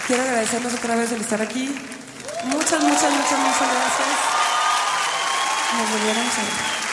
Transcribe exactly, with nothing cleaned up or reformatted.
Quiero agradecerles otra vez el estar aquí. Muchas, muchas, muchas, muchas gracias. Nos volveremos a ver.